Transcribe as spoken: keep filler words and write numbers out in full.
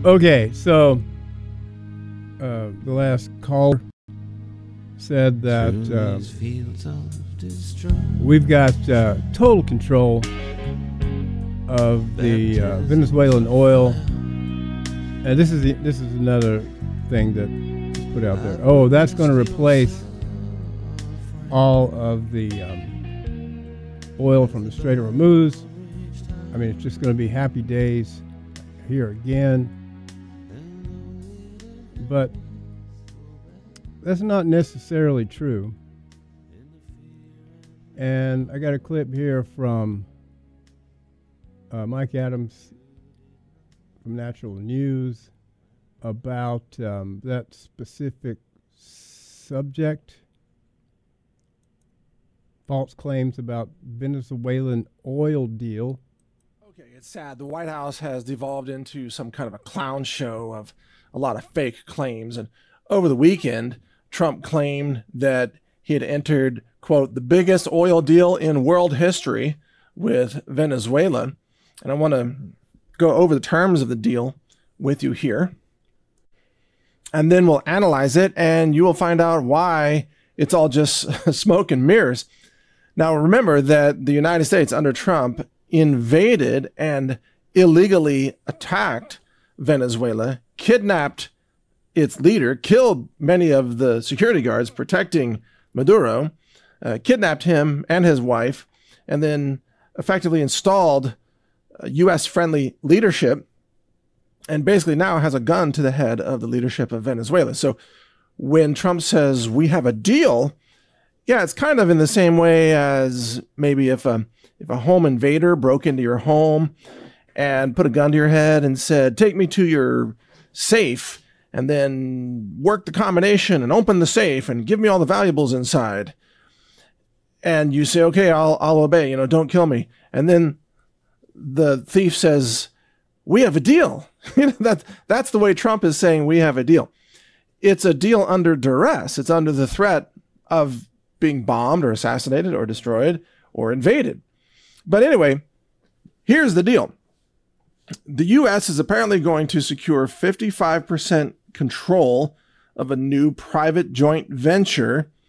Okay, so uh, the last caller said that uh, we've got uh, total control of the uh, Venezuelan oil, and this is the, this is another thing that was put out there. Oh, that's going to replace all of the um, oil from the Strait of Hormuz. I mean, it's just going to be happy days here again. But that's not necessarily true. And I got a clip here from uh, Mike Adams from Natural News about um, that specific subject. False claims about Venezuelan oil deal. Okay, it's sad. The White House has devolved into some kind of a clown show of a lot of fake claims. And over the weekend, Trump claimed that he had entered, quote, the biggest oil deal in world history with Venezuela. And I want to go over the terms of the deal with you here. And then we'll analyze it, and you will find out why it's all just smoke and mirrors. Now, remember that the United States under Trump invaded and illegally attacked Venezuela, kidnapped its leader, killed many of the security guards protecting Maduro, uh, kidnapped him and his wife, and then effectively installed U S-friendly leadership, and basically now has a gun to the head of the leadership of Venezuela. So when Trump says we have a deal, yeah, it's kind of in the same way as maybe if a, if a home invader broke into your home and put a gun to your head and said, take me to your safe, and then work the combination and open the safe and give me all the valuables inside. And you say, okay, I'll, I'll obey, you know, don't kill me. And then the thief says, we have a deal. You know, that, that's the way Trump is saying we have a deal. It's a deal under duress. It's under the threat of being bombed or assassinated or destroyed or invaded. But anyway, here's the deal. The U S is apparently going to secure fifty-five percent control of a new private joint venture